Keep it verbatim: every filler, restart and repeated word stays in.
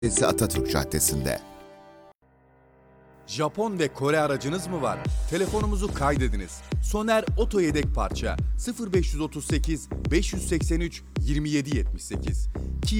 Caddesi Atatürk Caddesi'nde. Japon ve Kore aracınız mı var? Telefonumuzu kaydediniz. Soner Oto Yedek Parça sıfır beş otuz sekiz beş seksen üç yirmi yedi yetmiş sekiz. Kia